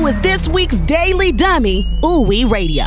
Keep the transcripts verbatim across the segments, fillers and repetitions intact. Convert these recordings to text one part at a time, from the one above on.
is this week's Daily Dummy, Ooh Wee Radio.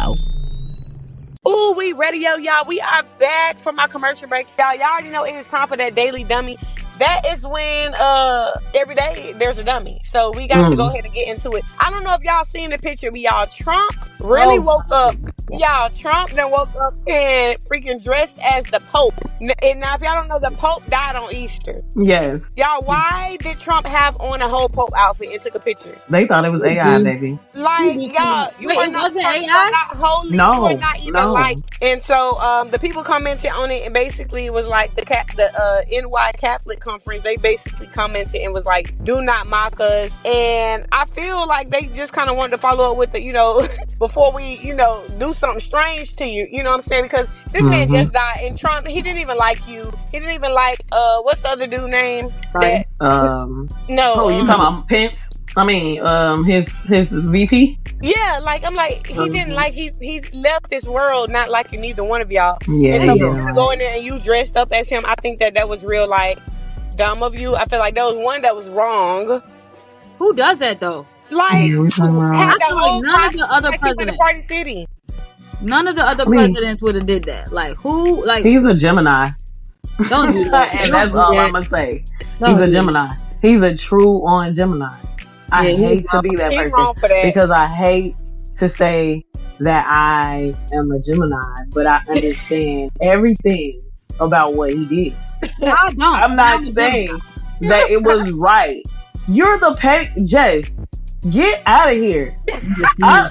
Ooh Wee Radio, y'all. We are back from our commercial break. Y'all, y'all already know it is time for that Daily Dummy. That is when uh every day there's a dummy. So we got mm. to go ahead and get into it. I don't know if y'all seen the picture, but y'all, Trump really oh. woke up. Y'all, Trump then woke up and freaking dressed as the Pope. And now, if y'all don't know, the Pope died on Easter. Yes. Y'all, why did Trump have on a whole Pope outfit and took a picture? They thought it was A I, mm-hmm. baby. Like, y'all, you Wait, are it not, wasn't A I? not holy. No, you are not even no. like. And so, um, the people commented on it, and basically it was like the cat, the uh, N Y Catholic Conference. They basically commented and was like, "Do not mock us." And I feel like they just kind of wanted to follow up with the, you know, before we, you know, do something strange to you. You know what I'm saying? Because this mm-hmm. man just died, and Trump, he didn't even like you. He didn't even like uh, what's the other dude name? Right. That, um. No. Oh, you um, talking about Pence? I mean, um, his his V P. Yeah, like I'm like he mm-hmm. didn't like he he left this world not liking neither one of y'all. Yeah. And so yeah. for you to go in there and you dressed up as him, I think that that was real like dumb of you. I feel like that was one that was wrong. Who does that though? Like, yeah, had the whole like none of the other like presidents. Party City. None of the other I mean, presidents would have did that. Like who? Like he's a Gemini. Don't do that. And don't that's do all that. I'm gonna say. Don't he's a Gemini. That. He's a true on Gemini. I yeah, hate to be that he's person wrong for that. because I hate to say that I am a Gemini, but I understand everything about what he did. I don't. I'm not saying that it was right. You're the pay. Jess, get out of here. I,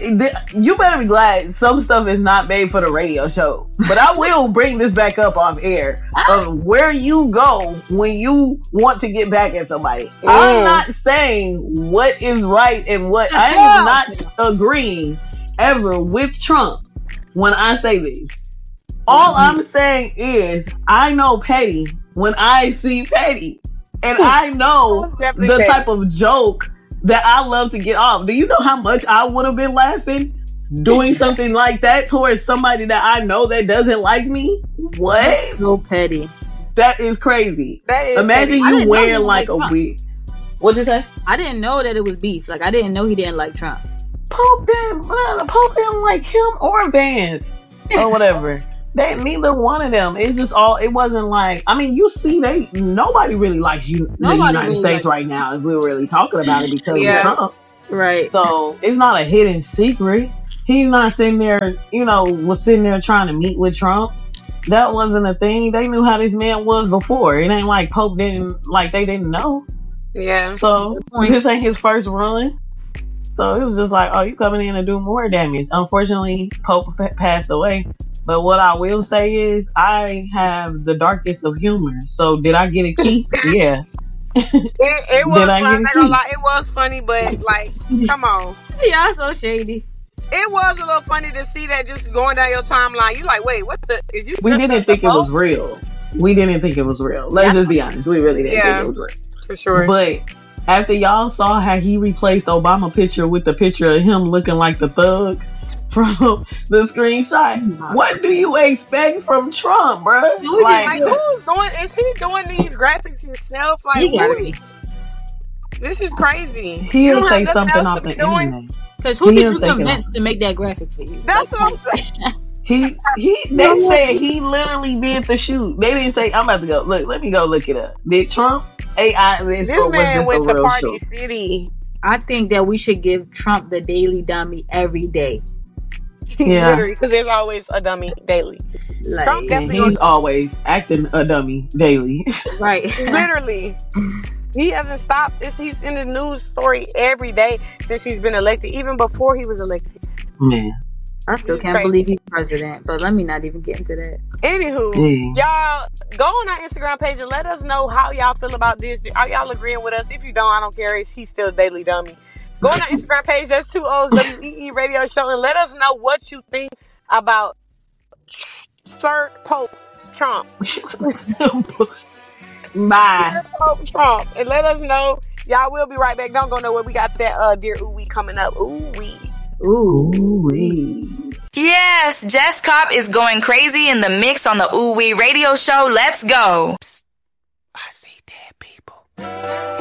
you better be glad some stuff is not made for the radio show. But I will bring this back up off air of where you go when you want to get back at somebody. Mm. I'm not saying what is right and what I am not agreeing ever with Trump when I say this. All mm-hmm. I'm saying is I know petty when I see petty. And I know the petty. Type of joke that I love to get off. Do you know how much I would have been laughing doing something like that towards somebody that I know that doesn't like me? What? That's so petty. That is crazy. That is Imagine petty. you wearing like a wig. What'd you say? I didn't know that it was beef. Like I didn't know he didn't like Trump. Pope didn't, uh, Pope didn't like him or Vance or whatever. They neither one of them. It's just all. It wasn't like. I mean, you see, they nobody really likes you. Nobody the United really States right now. If we're really talking about it because yeah. of Trump, right? So it's not a hidden secret. He's not sitting there. You know, was sitting there trying to meet with Trump. That wasn't a thing. They knew how this man was before. It ain't like Pope didn't like. They didn't know. Yeah. So this ain't his first run. So it was just like, oh, you coming in to do more damage. Unfortunately, Pope passed away. But what I will say is, I have the darkest of humor. So did I get a key? Yeah. It, it was. I I'm not gonna lie, it was funny, but like, come on. Y'all so shady. It was a little funny to see that just going down your timeline. You like, wait, what the? Is you? We didn't think it was real. We didn't think it was real. Let's yeah. just be honest. We really didn't yeah, think it was real. For sure. But after y'all saw how he replaced Obama picture with the picture of him looking like the thug from the screenshot, what do you expect from Trump, bro? Like, like who's doing? Is he doing these graphics himself? Like, who is, this is crazy. He'll say something off the internet. Because who did you convince to make that graphic for you? That's what I'm saying. He he. They said he literally did the shoot. They didn't say I'm about to go. Look, let me go look it up. Did Trump A I? This man went to Party City. I think that we should give Trump the daily dummy every day. Yeah, literally, because there's always a dummy daily. Like, Trump definitely he's gonna... always acting a dummy daily. Right. Literally. He hasn't stopped. He's in the news story every day since he's been elected, even before he was elected. Man. I still can't crazy. believe he's president, but let me not even get into that. Anywho, mm. y'all go on our Instagram page and let us know how y'all feel about this. Are y'all agreeing with us? If you don't, I don't care. He's still daily dummy. Go on our Instagram page. That's two O's W E E Radio Show, and let us know what you think about Sir Pope Trump. Bye. Sir Pope Trump, and let us know. Y'all, we'll be right back. Don't go nowhere. We got that uh, Dear Ooh Wee coming up. Ooh Wee. Ooh Wee. Yes, Jess Cop is going crazy in the mix on the Ooh Wee Radio Show. Let's go. Psst. I see dead people.